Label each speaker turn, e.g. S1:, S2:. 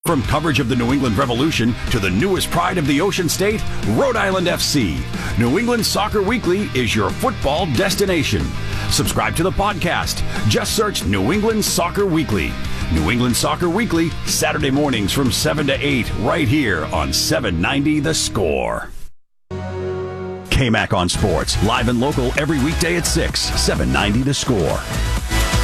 S1: From coverage of the New England Revolution to the newest pride of the Ocean State, Rhode Island FC. New England Soccer Weekly is your football destination. Subscribe to the podcast. Just search New England Soccer Weekly. New England Soccer Weekly, Saturday mornings from 7 to 8, right here on 790 The Score. KMAC on Sports, live and local every weekday at 6, 790 The Score.